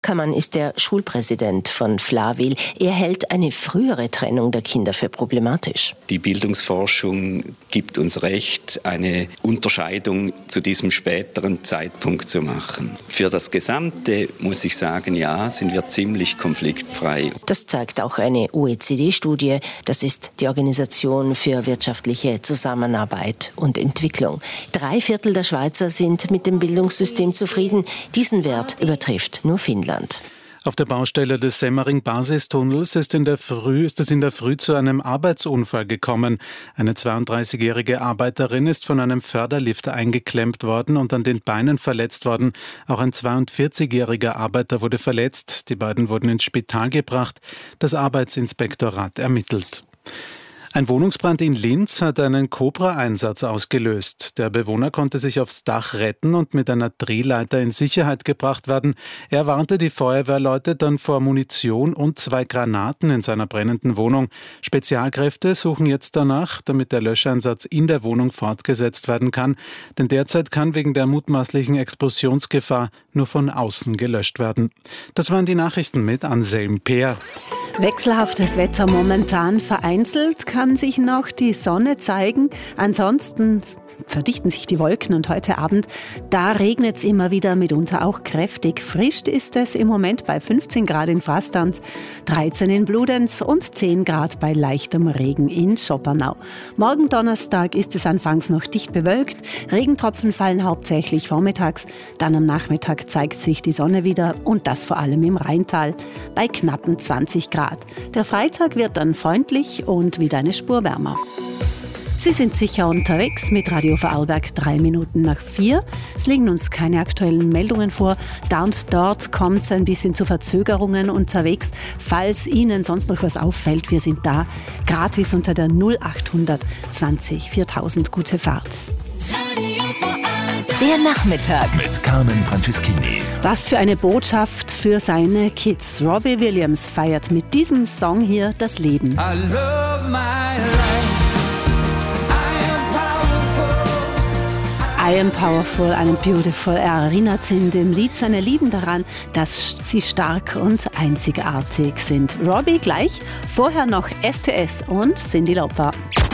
Ackermann ist der Schulpräsident von Flawil. Er hält eine frühere Trennung der Kinder für problematisch. Die Bildungsforschung gibt uns recht, eine Unterscheidung zu diesem späteren Zeitpunkt zu machen. Für das Gesamte muss ich sagen, ja, sind wir ziemlich konfliktfrei. Das zeigt auch eine OECD-Studie. Das ist die Organisation für wirtschaftliche Zusammenarbeit und Entwicklung. 3/4 der Schweizer sind mit dem Bildungssystem zufrieden. Diesen Wert übertrifft nur Finnland. Auf der Baustelle des Semmering-Basistunnels ist es in der Früh zu einem Arbeitsunfall gekommen. Eine 32-jährige Arbeiterin ist von einem Förderlift eingeklemmt worden und an den Beinen verletzt worden. Auch ein 42-jähriger Arbeiter wurde verletzt. Die beiden wurden ins Spital gebracht. Das Arbeitsinspektorat ermittelt. Ein Wohnungsbrand in Linz hat einen Cobra-Einsatz ausgelöst. Der Bewohner konnte sich aufs Dach retten und mit einer Drehleiter in Sicherheit gebracht werden. Er warnte die Feuerwehrleute dann vor Munition und 2 Granaten in seiner brennenden Wohnung. Spezialkräfte suchen jetzt danach, damit der Löscheinsatz in der Wohnung fortgesetzt werden kann. Denn derzeit kann wegen der mutmaßlichen Explosionsgefahr nur von außen gelöscht werden. Das waren die Nachrichten mit Anselm Peer. Wechselhaftes Wetter momentan. Vereinzelt kann sich noch die Sonne zeigen. Ansonsten verdichten sich die Wolken und heute Abend, da regnet es immer wieder, mitunter auch kräftig. Frisch ist es im Moment bei 15 Grad in Fastans, 13 in Bludenz und 10 Grad bei leichtem Regen in Schoppernau. Morgen Donnerstag ist es anfangs noch dicht bewölkt. Regentropfen fallen hauptsächlich vormittags. Dann am Nachmittag zeigt sich die Sonne wieder und das vor allem im Rheintal bei knappen 20 Grad. Der Freitag wird dann freundlich und wieder eine Spur wärmer. Sie sind sicher unterwegs mit Radio Vorarlberg 3 Minuten nach 4. Es liegen uns keine aktuellen Meldungen vor. Da und dort kommt es ein bisschen zu Verzögerungen unterwegs. Falls Ihnen sonst noch was auffällt, wir sind da. Gratis unter der 0800 20 4000. Gute Fahrt. Der Nachmittag mit Carmen Franceschini. Was für eine Botschaft für seine Kids. Robbie Williams feiert mit diesem Song hier das Leben. I love my life. I am powerful, I am beautiful. Er erinnert in dem Lied seine Lieben daran, dass sie stark und einzigartig sind. Robbie gleich, vorher noch STS und Cyndi Lauper.